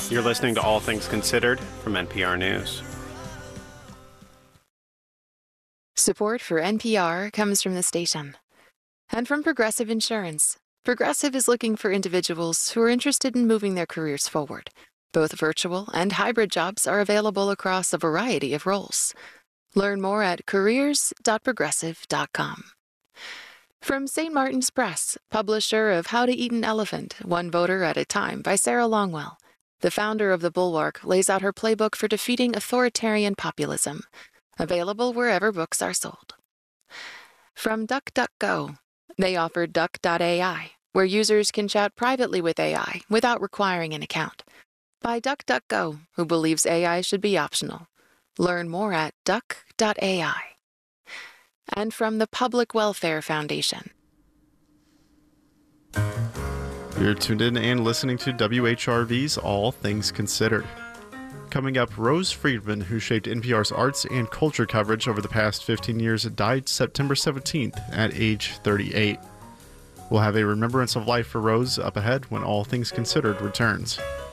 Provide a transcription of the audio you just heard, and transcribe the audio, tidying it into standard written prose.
You're listening to All Things Considered from NPR News. Support for NPR comes from the station and from Progressive Insurance. Progressive is looking for individuals who are interested in moving their careers forward. Both virtual and hybrid jobs are available across a variety of roles. Learn more at careers.progressive.com. From St. Martin's Press, publisher of How to Eat an Elephant, One Voter at a Time by Sarah Longwell, the founder of The Bulwark lays out her playbook for defeating authoritarian populism. Available wherever books are sold. From DuckDuckGo, they offer Duck.ai, where users can chat privately with AI without requiring an account. By DuckDuckGo, who believes AI should be optional. Learn more at Duck.ai. And from the Public Welfare Foundation. You're tuned in and listening to WHRV's All Things Considered. Coming up, Rose Friedman, who shaped NPR's arts and culture coverage over the past 15 years, died September 17th at age 38. We'll have a remembrance of life for Rose up ahead when All Things Considered returns.